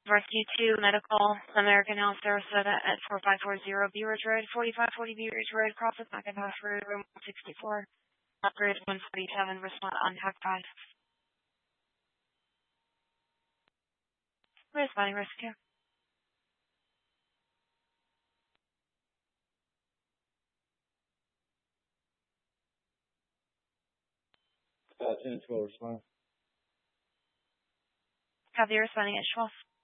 Rescue 2 Medical, American Health Sarasota at 4540 Bee Ridge Road, 4540 Bee Ridge Road, Process McIntosh Road, room 64. Operator 147, respond on tag 5. Responding rescue. Tenant 12 respond. Copy, responding at 12.